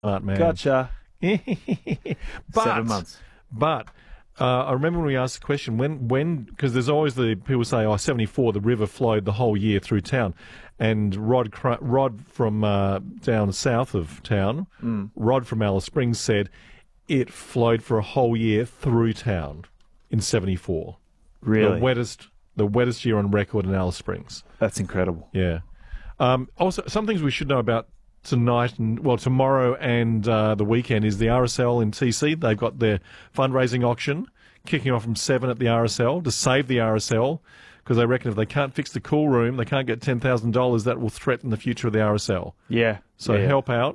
Smart man. Gotcha. But, 7 months. But I remember when we asked the question, when because there's always the people say, 74, the river flowed the whole year through town. And Rod from down south of town, Rod from Alice Springs said it flowed for a whole year through town in 74. Really? The wettest year on record in Alice Springs. That's incredible. Yeah. Also, some things we should know about tomorrow and the weekend is the RSL in TC. They've got their fundraising auction kicking off from 7 at the RSL to save the RSL, because they reckon if they can't fix the cool room, they can't get $10,000, that will threaten the future of the RSL. Yeah. So help out.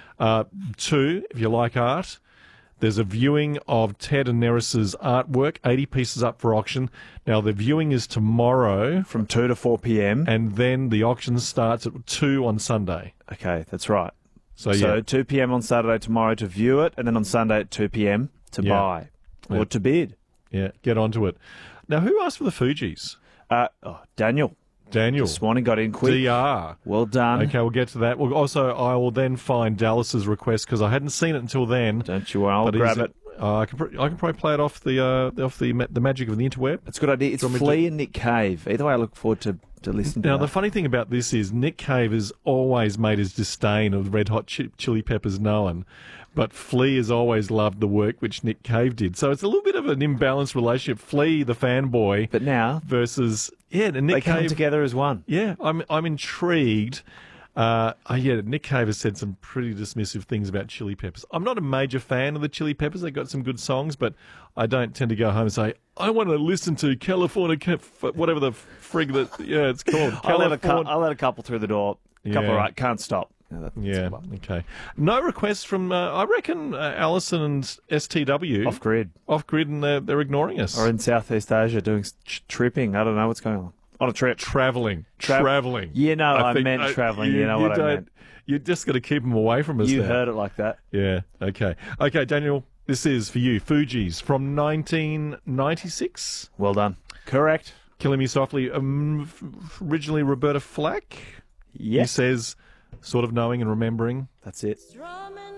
2, if you like art, there's a viewing of Ted and Neris's artwork, 80 pieces up for auction. Now, the viewing is tomorrow. From 2 to 4 p.m. And then the auction starts at 2 on Sunday. Okay, that's right. So 2 p.m. on Saturday tomorrow to view it, and then on Sunday at 2 p.m. to buy or to bid. Yeah, get onto it. Now, who asked for the Fugees? Daniel. This morning got in quick. DR. Well done. Okay, we'll get to that. I will then find Dallas's request, because I hadn't seen it until then. Don't you worry, I'll grab it. I can probably play it off the magic of the interweb. It's a good idea. It's Flea and Nick Cave. Either way, I look forward to listening to Now, that. the funny thing about this is Nick Cave has always made his disdain of Red Hot Chili Peppers known, but Flea has always loved the work which Nick Cave did. So it's a little bit of an imbalanced relationship. Flea, the fanboy, but now versus and Nick Cave come together as one. Yeah, I'm intrigued. Nick Cave has said some pretty dismissive things about Chili Peppers. I'm not a major fan of the Chili Peppers. They've got some good songs, but I don't tend to go home and say, I want to listen to California, whatever the frig that, it's called. I'll let a couple through the door. Right, can't stop. Okay. No requests from, I reckon, Allison and STW. Off grid, and they're ignoring us. Or in Southeast Asia doing tripping. I don't know what's going on. On a trip. Travelling. You know I meant travelling. You know what I meant. You just got to keep them away from us. You heard it like that. Yeah, okay. Okay, Daniel, this is for you. Fugees from 1996. Well done. Correct. Killing Me Softly. Originally Roberta Flack. Yes. He says, sort of knowing and remembering. That's it. Strumming